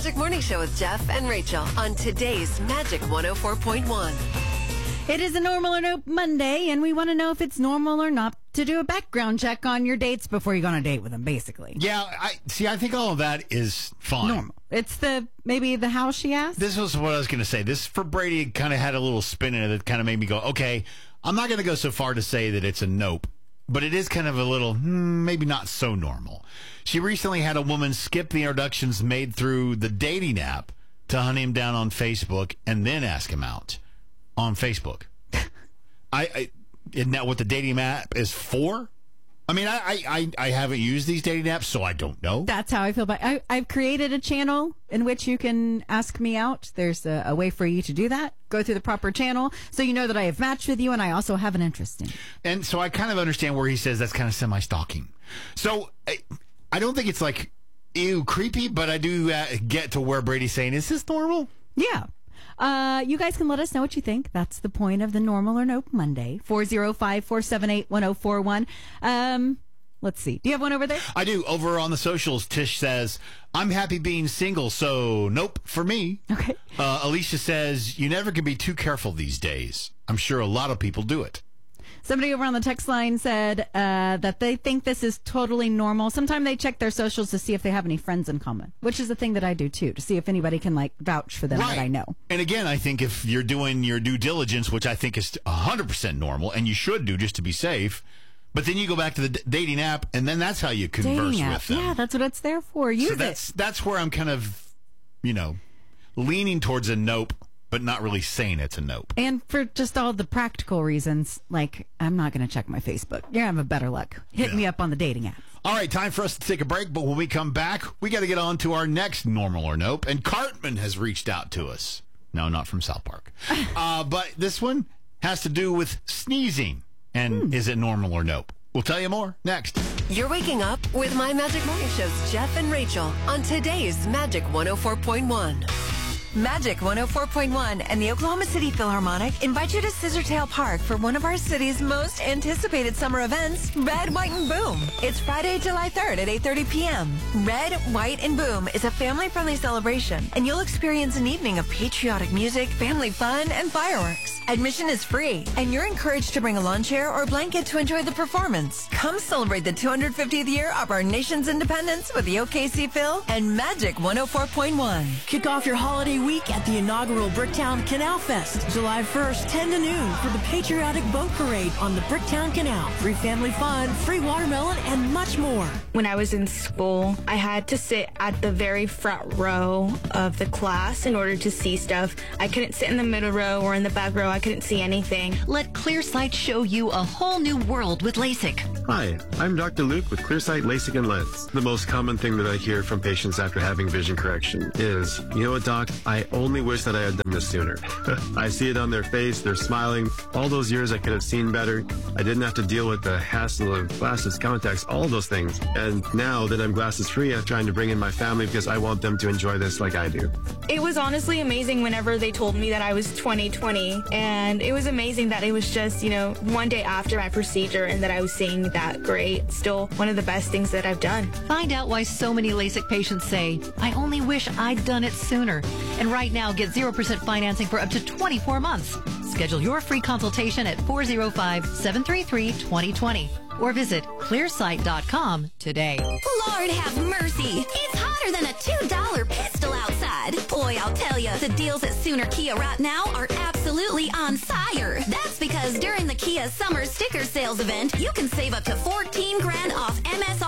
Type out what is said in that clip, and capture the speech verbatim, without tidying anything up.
Magic Morning Show with Jeff and Rachel on today's Magic one oh four point one. It is a normal or nope Monday, and we want to know if it's normal or not to do a background check on your dates before you go on a date with them, basically. Yeah, I see. I think all of that is fine. Normal. It's the maybe the how she asked. This was what I was going to say. This for Brady kind of had a little spin in it that kind of made me go, okay, I'm not going to go so far to say that it's a nope, but it is kind of a little, hmm, maybe not so normal. She recently had a woman skip the introductions made through the dating app to hunt him down on Facebook and then ask him out on Facebook. I, I isn't that what the dating app is for? I mean, I, I, I haven't used these dating apps, so I don't know. That's how I feel about I, I've created a channel in which you can ask me out. There's a, a way for you to do that. Go through the proper channel so you know that I have matched with you and I also have an interest in you. And so I kind of understand where he says that's kind of semi-stalking. So I, I don't think it's like, ew, creepy, but I do uh, get to where Brady's saying, is this normal? Yeah. Uh, you guys can let us know what you think. That's the point of the Normal or Nope Monday. four oh five, four seven eight, one oh four one. Um, let's see. Do you have one over there? I do. Over on the socials, Tish says, I'm happy being single, so nope for me. Okay. Uh, Alicia says, you never can be too careful these days. I'm sure a lot of people do it. Somebody over on the text line said uh, that they think this is totally normal. Sometimes they check their socials to see if they have any friends in common, which is a thing that I do too, to see if anybody can like vouch for them right. that I know. And again, I think if you're doing your due diligence, which I think is one hundred percent normal, and you should do just to be safe, but then you go back to the d- dating app, and then that's how you converse Dating app. with them. Yeah, that's what it's there for. Use so that's, it. That's where I'm kind of, you know, leaning towards a nope, but not really saying it's a nope. And for just all the practical reasons, like, I'm not going to check my Facebook. You're going to have a better luck. Hit Yeah. me up on the dating app. All right, time for us to take a break, but when we come back, we got to get on to our next normal or nope, and Cartman has reached out to us. No, not from South Park. uh, but this one has to do with sneezing, and hmm. is it normal or nope? We'll tell you more next. You're waking up with My Magic Morning Show's Jeff and Rachel on today's Magic one oh four point one. Magic one oh four point one and the Oklahoma City Philharmonic invite you to Scissortail Park for one of our city's most anticipated summer events, Red, White, and Boom. It's Friday, July third at eight thirty p.m. Red, White, and Boom is a family-friendly celebration, and you'll experience an evening of patriotic music, family fun, and fireworks. Admission is free, and you're encouraged to bring a lawn chair or blanket to enjoy the performance. Come celebrate the two hundred fiftieth year of our nation's independence with the O K C Phil and Magic one oh four point one. Kick off your holiday week at the inaugural Bricktown Canal Fest, July first, ten to noon, for the patriotic boat parade on the Bricktown Canal. Free family fun, free watermelon, and much more. When I was in school, I had to sit at the very front row of the class in order to see stuff. I couldn't sit in the middle row or in the back row. I couldn't see anything. Let ClearSight show you a whole new world with LASIK. Hi, I'm Doctor Luke with ClearSight LASIK and Lens. The most common thing that I hear from patients after having vision correction is, you know what, Doc, I only wish that I had done this sooner. I see it on their face, they're smiling. All those years I could have seen better. I didn't have to deal with the hassle of glasses, contacts, all of those things. And now that I'm glasses free, I'm trying to bring in my family because I want them to enjoy this like I do. It was honestly amazing whenever they told me that I was twenty twenty, and it was amazing that it was just, you know, one day after my procedure and that I was seeing that great. Still one of the best things that I've done. Find out why so many LASIK patients say, I only wish I'd done it sooner. And right now, get zero percent financing for up to twenty-four months. Schedule your free consultation at four oh five, seven three three, two oh two oh or visit clearsight dot com today. Lord have mercy. It's hotter than a two dollar pistol outside. Boy, I'll tell you, the deals at Sooner Kia right now are absolutely on fire. That's because during the Kia Summer Sticker Sales event, you can save up to fourteen grand off M S